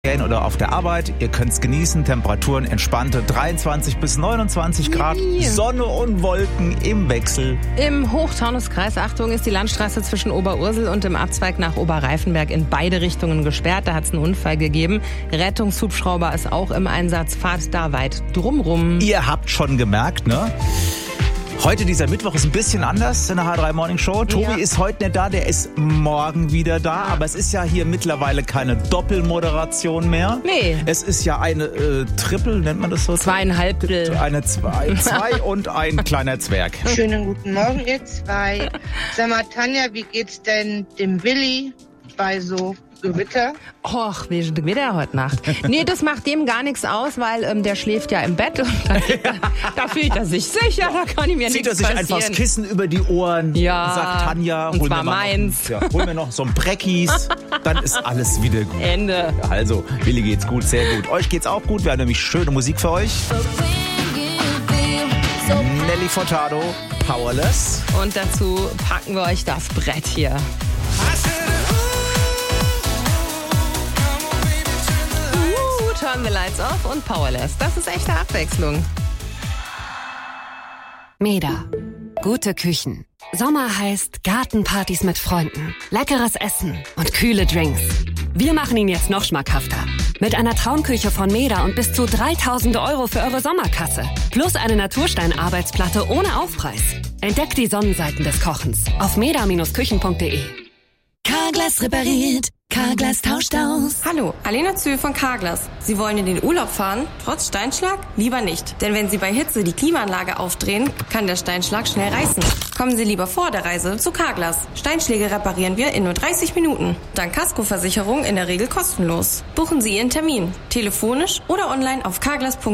oder auf der Arbeit. Ihr könnt es genießen. Temperaturen entspannte 23 bis 29 Grad. Sonne und Wolken im Wechsel. Im Hochtaunuskreis, Achtung, ist die Landstraße zwischen Oberursel und dem Abzweig nach Oberreifenberg in beide Richtungen gesperrt. Da hat es einen Unfall gegeben. Rettungshubschrauber ist auch im Einsatz. Fahrt da weit drumrum. Ihr habt schon gemerkt, ne? Heute, dieser Mittwoch, ist ein bisschen anders in der H3 Morning Show. Tobi ist heute nicht da, der ist morgen wieder da. Aber es ist ja hier mittlerweile keine Doppelmoderation mehr. Nee. Es ist ja eine Triple, nennt man das so? 2,5. Eine zwei und ein kleiner Zwerg. Schönen guten Morgen, ihr zwei. Sag mal, Tanja, wie geht's denn dem Willi bei so Gewitter? Och, wie ist Gewitter heute Nacht? Nee, das macht dem gar nichts aus, weil der schläft ja im Bett und da fühlt er sich sicher, da kann ihm ja nichts passieren. Zieht er sich einfach das Kissen über die Ohren, sagt Tanja, und zwar meins. Hol mir noch so ein Breckies, dann ist alles wieder gut. Ende. Ja, also, Willi geht's gut, sehr gut. Euch geht's auch gut, wir haben nämlich schöne Musik für euch. Nelly Furtado, Powerless. Und dazu packen wir euch das Brett hier. Turn the Lights Off und Powerless. Das ist echte Abwechslung. Meda. Gute Küchen. Sommer heißt Gartenpartys mit Freunden, leckeres Essen und kühle Drinks. Wir machen ihn jetzt noch schmackhafter. Mit einer Traumküche von Meda und bis zu 3.000 € für eure Sommerkasse. Plus eine Naturstein-Arbeitsplatte ohne Aufpreis. Entdeckt die Sonnenseiten des Kochens auf meda-küchen.de. Carglass repariert. Carglass tauscht aus. Hallo, Alena Zühl von Carglass. Sie wollen in den Urlaub fahren? Trotz Steinschlag? Lieber nicht. Denn wenn Sie bei Hitze die Klimaanlage aufdrehen, kann der Steinschlag schnell reißen. Kommen Sie lieber vor der Reise zu Carglass. Steinschläge reparieren wir in nur 30 Minuten. Dank Kaskoversicherung in der Regel kostenlos. Buchen Sie Ihren Termin. Telefonisch oder online auf carglass.de.